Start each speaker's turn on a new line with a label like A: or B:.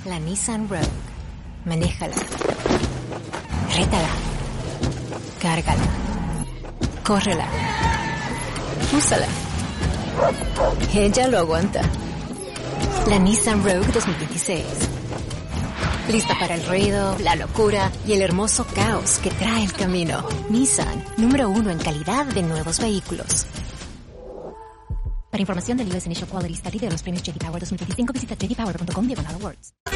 A: La Nissan Rogue. Manéjala. Rétala. Cárgala. Córrela. Úsala. Ella lo aguanta. La Nissan Rogue 2026. Lista para el ruido, la locura y el hermoso caos que trae el camino. Nissan, número 1 en calidad de nuevos vehículos. Para información del US Initial Quality Study de los premios J.D. Power 2025, visita jdpower.com/awards.